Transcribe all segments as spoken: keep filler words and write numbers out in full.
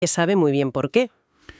sabe muy bien por qué.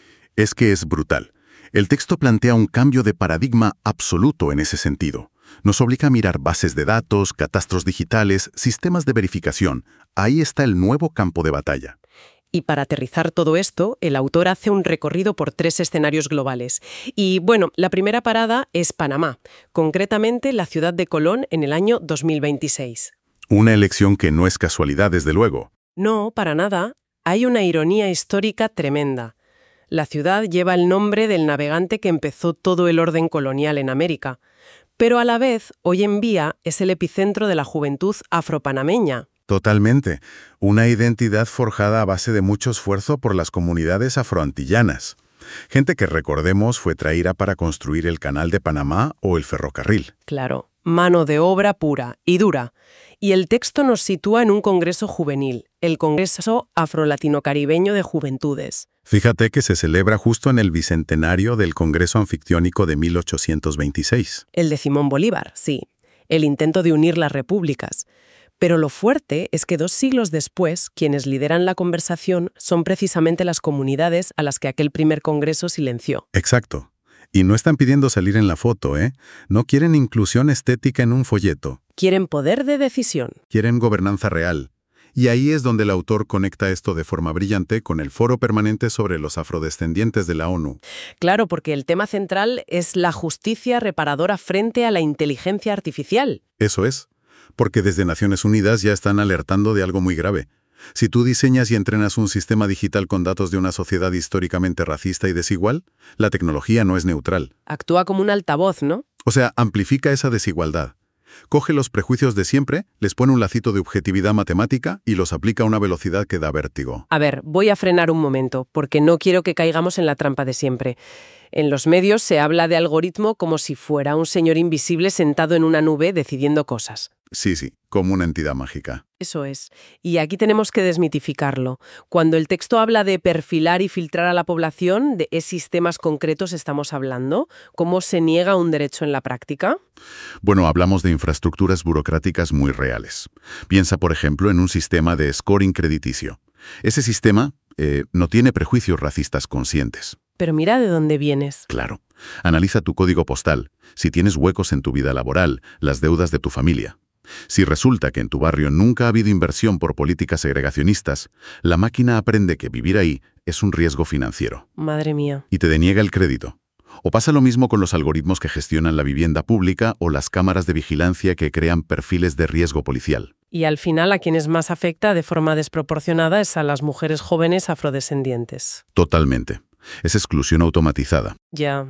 Es que es brutal. El texto plantea un cambio de paradigma absoluto en ese sentido. Nos obliga a mirar bases de datos, catastros digitales, sistemas de verificación. Ahí está el nuevo campo de batalla. Y para aterrizar todo esto, el autor hace un recorrido por tres escenarios globales. Y bueno, la primera parada es Panamá, concretamente la ciudad de Colón en el año dos mil veintiséis. Una elección que no es casualidad, desde luego. No, para nada. Hay una ironía histórica tremenda. La ciudad lleva el nombre del navegante que empezó todo el orden colonial en América. Pero a la vez, hoy en día, es el epicentro de la juventud afropanameña. Totalmente. Una identidad forjada a base de mucho esfuerzo por las comunidades afroantillanas. Gente que, recordemos, fue traída para construir el Canal de Panamá o el ferrocarril. Claro, mano de obra pura y dura. Y el texto nos sitúa en un congreso juvenil, el Congreso Afro-Latino-Caribeño de Juventudes. Fíjate que se celebra justo en el bicentenario del Congreso Anfictiónico de mil ochocientos veintiséis. El de Simón Bolívar, sí. El intento de unir las repúblicas. Pero lo fuerte es que dos siglos después, quienes lideran la conversación son precisamente las comunidades a las que aquel primer congreso silenció. Exacto. Y no están pidiendo salir en la foto, ¿eh? No quieren inclusión estética en un folleto. Quieren poder de decisión. Quieren gobernanza real. Y ahí es donde el autor conecta esto de forma brillante con el Foro Permanente sobre los Afrodescendientes de la ONU. Claro, porque el tema central es la justicia reparadora frente a la inteligencia artificial. Eso es. Porque desde Naciones Unidas ya están alertando de algo muy grave. Si tú diseñas y entrenas un sistema digital con datos de una sociedad históricamente racista y desigual, la tecnología no es neutral. Actúa como un altavoz, ¿no? O sea, amplifica esa desigualdad. Coge los prejuicios de siempre, les pone un lacito de objetividad matemática y los aplica a una velocidad que da vértigo. A ver, voy a frenar un momento, porque no quiero que caigamos en la trampa de siempre. En los medios se habla de algoritmo como si fuera un señor invisible sentado en una nube decidiendo cosas. Sí, sí, como una entidad mágica. Eso es. Y aquí tenemos que desmitificarlo. Cuando el texto habla de perfilar y filtrar a la población, ¿de qué sistemas concretos estamos hablando? ¿Cómo se niega un derecho en la práctica? Bueno, hablamos de infraestructuras burocráticas muy reales. Piensa, por ejemplo, en un sistema de scoring crediticio. Ese sistema eh, no tiene prejuicios racistas conscientes. Pero mira de dónde vienes. Claro. Analiza tu código postal, si tienes huecos en tu vida laboral, las deudas de tu familia. Si resulta que en tu barrio nunca ha habido inversión por políticas segregacionistas, la máquina aprende que vivir ahí es un riesgo financiero. Madre mía. Y te deniega el crédito. O pasa lo mismo con los algoritmos que gestionan la vivienda pública o las cámaras de vigilancia que crean perfiles de riesgo policial. Y al final a quienes más afecta de forma desproporcionada es a las mujeres jóvenes afrodescendientes. Totalmente. Es exclusión automatizada. Ya.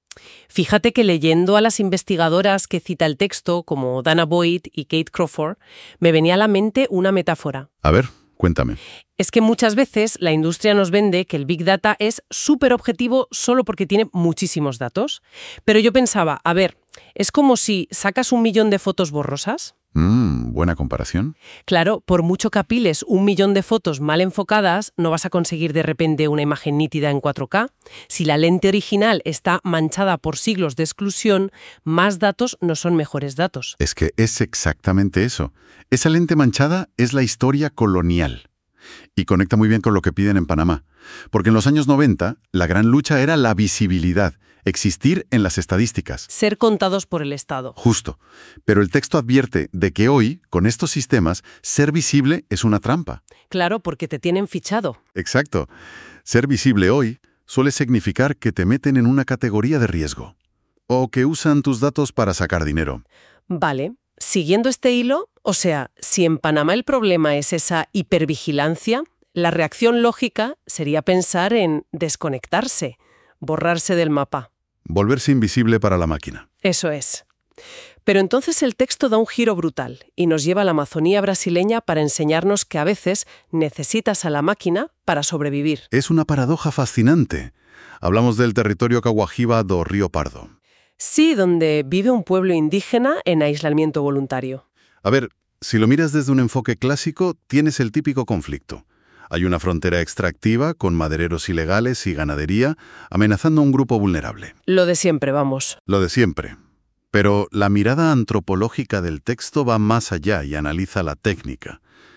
Fíjate que leyendo a las investigadoras que cita el texto, como Dana Boyd y Kate Crawford, me venía a la mente una metáfora. A ver, cuéntame. Es que muchas veces la industria nos vende que el Big Data es súper objetivo solo porque tiene muchísimos datos. Pero yo pensaba, a ver, es como si sacas un millón de fotos borrosas. Mmm, buena comparación. Claro, por mucho que apiles un millón de fotos mal enfocadas, no vas a conseguir de repente una imagen nítida en cuatro K. Si la lente original está manchada por siglos de exclusión, más datos no son mejores datos. Es que es exactamente eso. Esa lente manchada es la historia colonial. Y conecta muy bien con lo que piden en Panamá. Porque en los años noventa, la gran lucha era la visibilidad, existir en las estadísticas. Ser contados por el Estado. Justo. Pero el texto advierte de que hoy, con estos sistemas, ser visible es una trampa. Claro, porque te tienen fichado. Exacto. Ser visible hoy suele significar que te meten en una categoría de riesgo. O que usan tus datos para sacar dinero. Vale. Siguiendo este hilo, o sea, si en Panamá el problema es esa hipervigilancia, la reacción lógica sería pensar en desconectarse, borrarse del mapa. Volverse invisible para la máquina. Eso es. Pero entonces el texto da un giro brutal y nos lleva a la Amazonía brasileña para enseñarnos que a veces necesitas a la máquina para sobrevivir. Es una paradoja fascinante. Hablamos del territorio Caguajiba do Río Pardo. Sí, donde vive un pueblo indígena en aislamiento voluntario. A ver, si lo miras desde un enfoque clásico, tienes el típico conflicto. Hay una frontera extractiva con madereros ilegales y ganadería amenazando a un grupo vulnerable. Lo de siempre, vamos. Lo de siempre. Pero la mirada antropológica del texto va más allá y analiza la técnica.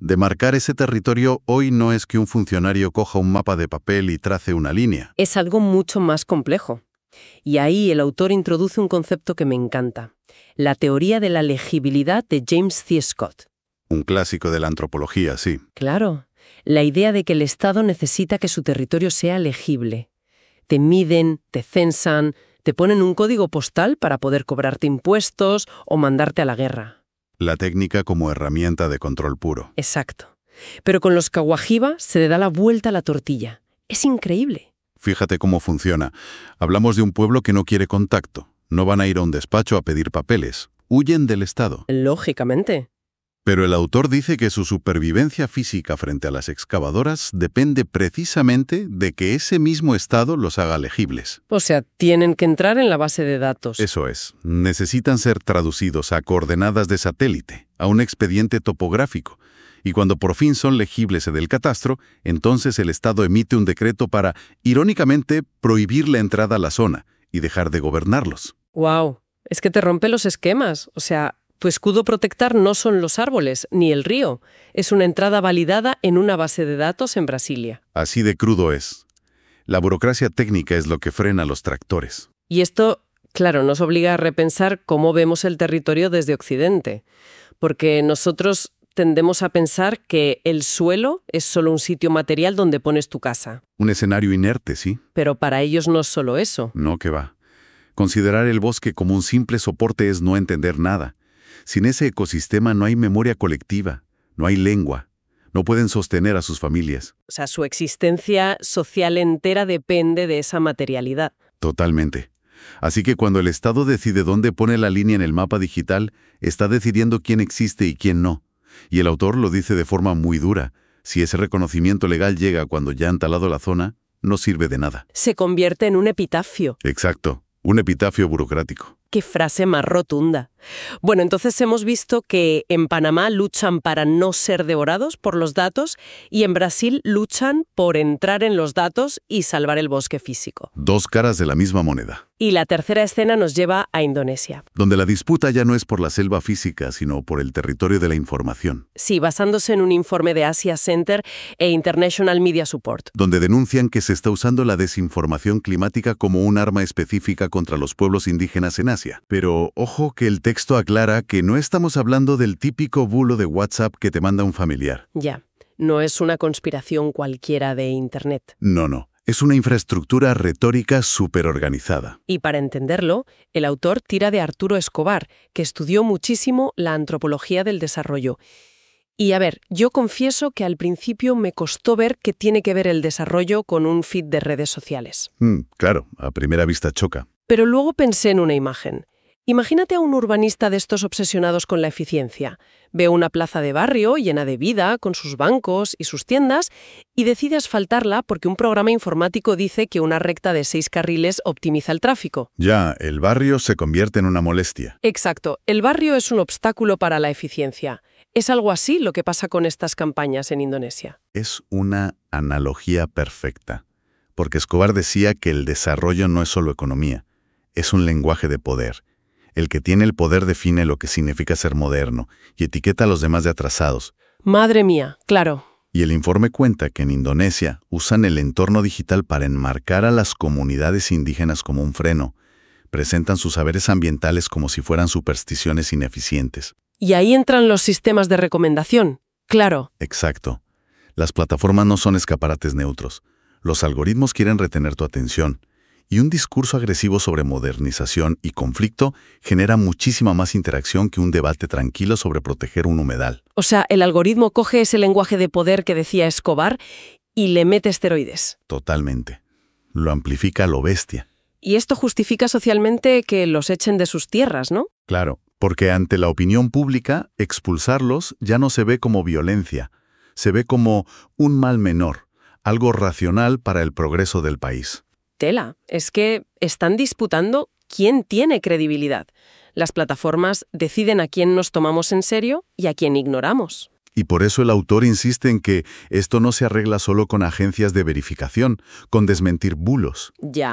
Demarcar ese territorio hoy no es que un funcionario coja un mapa de papel y trace una línea. Es algo mucho más complejo. Y ahí el autor introduce un concepto que me encanta: la teoría de la legibilidad de James C. Scott. Un clásico de la antropología, sí. Claro, la idea de que el Estado necesita que su territorio sea legible. Te miden, te censan, te ponen un código postal para poder cobrarte impuestos o mandarte a la guerra. La técnica como herramienta de control puro. Exacto. Pero con los Caguajiba se le da la vuelta a la tortilla. Es increíble. Fíjate cómo funciona. Hablamos de un pueblo que no quiere contacto. No van a ir a un despacho a pedir papeles. Huyen del Estado. Lógicamente. Pero el autor dice que su supervivencia física frente a las excavadoras depende precisamente de que ese mismo Estado los haga legibles. O sea, tienen que entrar en la base de datos. Eso es. Necesitan ser traducidos a coordenadas de satélite, a un expediente topográfico. Y cuando por fin son legibles del catastro, entonces el Estado emite un decreto para, irónicamente, prohibir la entrada a la zona y dejar de gobernarlos. ¡Wow! Es que te rompe los esquemas. O sea, tu escudo protector no son los árboles, ni el río. Es una entrada validada en una base de datos en Brasilia. Así de crudo es. La burocracia técnica es lo que frena a los tractores. Y esto, claro, nos obliga a repensar cómo vemos el territorio desde Occidente. Porque nosotros tendemos a pensar que el suelo es solo un sitio material donde pones tu casa. Un escenario inerte, sí. Pero para ellos no es solo eso. No, que va. Considerar el bosque como un simple soporte es no entender nada. Sin ese ecosistema no hay memoria colectiva, no hay lengua, no pueden sostener a sus familias. O sea, su existencia social entera depende de esa materialidad. Totalmente. Así que cuando el Estado decide dónde pone la línea en el mapa digital, está decidiendo quién existe y quién no. Y el autor lo dice de forma muy dura. Si ese reconocimiento legal llega cuando ya han talado la zona, no sirve de nada. Se convierte en un epitafio. Exacto, un epitafio burocrático. ¡Qué frase más rotunda! Bueno, entonces hemos visto que en Panamá luchan para no ser devorados por los datos y en Brasil luchan por entrar en los datos y salvar el bosque físico. Dos caras de la misma moneda. Y la tercera escena nos lleva a Indonesia. Donde la disputa ya no es por la selva física, sino por el territorio de la información. Sí, basándose en un informe de Asia Center e International Media Support. Donde denuncian que se está usando la desinformación climática como un arma específica contra los pueblos indígenas en Asia. Pero ojo que el texto aclara que no estamos hablando del típico bulo de WhatsApp que te manda un familiar. Ya, no es una conspiración cualquiera de Internet. No, no. Es una infraestructura retórica superorganizada. Y para entenderlo, el autor tira de Arturo Escobar, que estudió muchísimo la antropología del desarrollo. Y a ver, yo confieso que al principio me costó ver qué tiene que ver el desarrollo con un feed de redes sociales. Mm, claro, a primera vista choca. Pero luego pensé en una imagen. Imagínate a un urbanista de estos obsesionados con la eficiencia. Ve una plaza de barrio llena de vida, con sus bancos y sus tiendas, y decide asfaltarla porque un programa informático dice que una recta de seis carriles optimiza el tráfico. Ya, el barrio se convierte en una molestia. Exacto. El barrio es un obstáculo para la eficiencia. ¿Es algo así lo que pasa con estas campañas en Indonesia? Es una analogía perfecta. Porque Escobar decía que el desarrollo no es solo economía, es un lenguaje de poder. El que tiene el poder define lo que significa ser moderno y etiqueta a los demás de atrasados. Madre mía, claro. Y el informe cuenta que en Indonesia usan el entorno digital para enmarcar a las comunidades indígenas como un freno. Presentan sus saberes ambientales como si fueran supersticiones ineficientes. Y ahí entran los sistemas de recomendación. Claro. Exacto. Las plataformas no son escaparates neutros. Los algoritmos quieren retener tu atención. Y un discurso agresivo sobre modernización y conflicto genera muchísima más interacción que un debate tranquilo sobre proteger un humedal. O sea, el algoritmo coge ese lenguaje de poder que decía Escobar y le mete esteroides. Totalmente. Lo amplifica a lo bestia. Y esto justifica socialmente que los echen de sus tierras, ¿no? Claro, porque ante la opinión pública, expulsarlos ya no se ve como violencia. Se ve como un mal menor, algo racional para el progreso del país. Tela, es que están disputando quién tiene credibilidad. Las plataformas deciden a quién nos tomamos en serio y a quién ignoramos. Y por eso el autor insiste en que esto no se arregla solo con agencias de verificación, con desmentir bulos. Ya,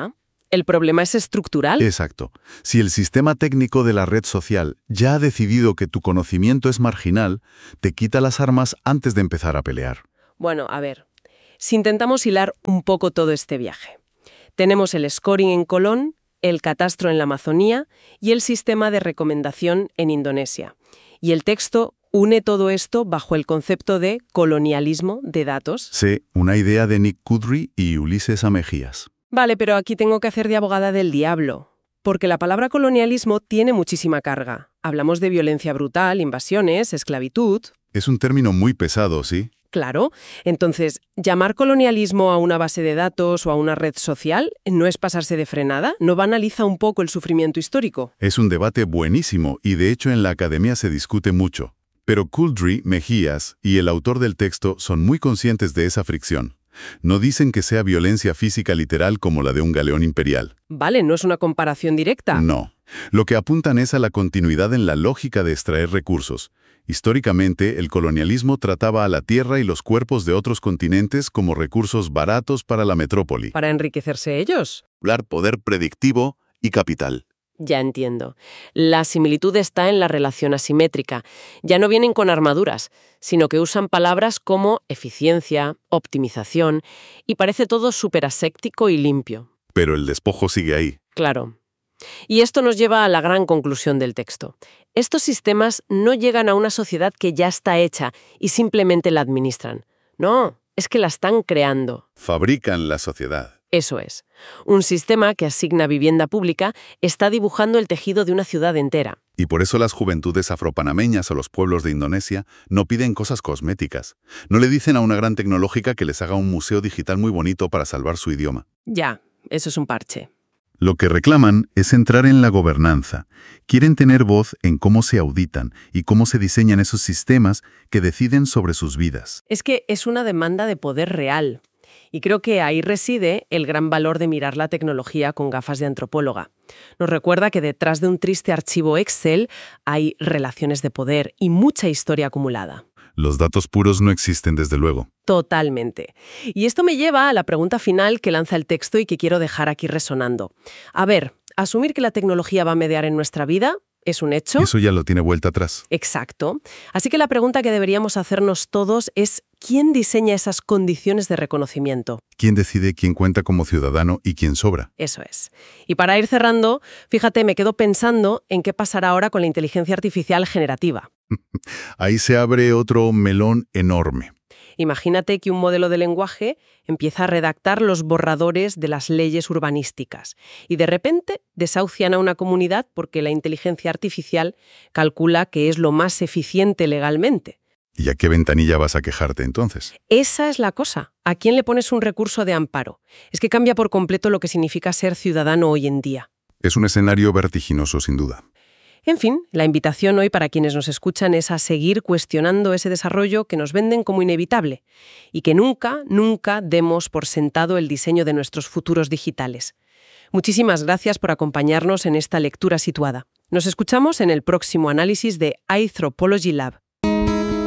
El problema es estructural. Exacto. Si el sistema técnico de la red social ya ha decidido que tu conocimiento es marginal, te quita las armas antes de empezar a pelear. Bueno, a ver, si intentamos hilar un poco todo este viaje. Tenemos el scoring en Colón, el catastro en la Amazonía y el sistema de recomendación en Indonesia. Y el texto une todo esto bajo el concepto de colonialismo de datos. Sí, una idea de Nick Kudry y Ulises Amejías. Vale, pero aquí tengo que hacer de abogada del diablo, porque la palabra colonialismo tiene muchísima carga. Hablamos de violencia brutal, invasiones, esclavitud. Es un término muy pesado, ¿sí? Claro. Entonces, ¿llamar colonialismo a una base de datos o a una red social no es pasarse de frenada? ¿No banaliza un poco el sufrimiento histórico? Es un debate buenísimo y de hecho en la academia se discute mucho. Pero Kudry, Mejías y el autor del texto son muy conscientes de esa fricción. No dicen que sea violencia física literal como la de un galeón imperial. Vale, no es una comparación directa. No. Lo que apuntan es a la continuidad en la lógica de extraer recursos. Históricamente, el colonialismo trataba a la tierra y los cuerpos de otros continentes como recursos baratos para la metrópoli. ¿Para enriquecerse ellos? Poder predictivo y capital. Ya entiendo. La similitud está en la relación asimétrica. Ya no vienen con armaduras, sino que usan palabras como eficiencia, optimización, y parece todo súper aséptico y limpio. Pero el despojo sigue ahí. Claro. Y esto nos lleva a la gran conclusión del texto. Estos sistemas no llegan a una sociedad que ya está hecha y simplemente la administran. No, es que la están creando. Fabrican la sociedad. Eso es. Un sistema que asigna vivienda pública está dibujando el tejido de una ciudad entera. Y por eso las juventudes afropanameñas o los pueblos de Indonesia no piden cosas cosméticas. No le dicen a una gran tecnológica que les haga un museo digital muy bonito para salvar su idioma. Ya, eso es un parche. Lo que reclaman es entrar en la gobernanza. Quieren tener voz en cómo se auditan y cómo se diseñan esos sistemas que deciden sobre sus vidas. Es que es una demanda de poder real. Y creo que ahí reside el gran valor de mirar la tecnología con gafas de antropóloga. Nos recuerda que detrás de un triste archivo Excel hay relaciones de poder y mucha historia acumulada. Los datos puros no existen, desde luego. Totalmente. Y esto me lleva a la pregunta final que lanza el texto y que quiero dejar aquí resonando. A ver, asumir que la tecnología va a mediar en nuestra vida es un hecho. Eso ya lo tiene vuelta atrás. Exacto. Así que la pregunta que deberíamos hacernos todos es ¿quién diseña esas condiciones de reconocimiento? ¿Quién decide quién cuenta como ciudadano y quién sobra? Eso es. Y para ir cerrando, fíjate, me quedo pensando en qué pasará ahora con la inteligencia artificial generativa. Ahí se abre otro melón enorme. Imagínate que un modelo de lenguaje empieza a redactar los borradores de las leyes urbanísticas y de repente desahucian a una comunidad porque la inteligencia artificial calcula que es lo más eficiente legalmente. ¿Y a qué ventanilla vas a quejarte entonces? Esa es la cosa. ¿A quién le pones un recurso de amparo? Es que cambia por completo lo que significa ser ciudadano hoy en día. Es un escenario vertiginoso, sin duda. En fin, la invitación hoy para quienes nos escuchan es a seguir cuestionando ese desarrollo que nos venden como inevitable y que nunca, nunca demos por sentado el diseño de nuestros futuros digitales. Muchísimas gracias por acompañarnos en esta lectura situada. Nos escuchamos en el próximo análisis de iAnthropology Lab.